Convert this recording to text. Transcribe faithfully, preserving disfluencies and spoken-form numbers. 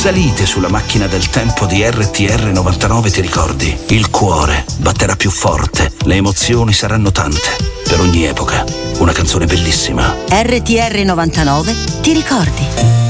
Salite sulla macchina del tempo di R T R novantanove, ti ricordi? Il cuore batterà più forte, le emozioni saranno tante. Per ogni epoca, una canzone bellissima. R T R novantanove, ti ricordi?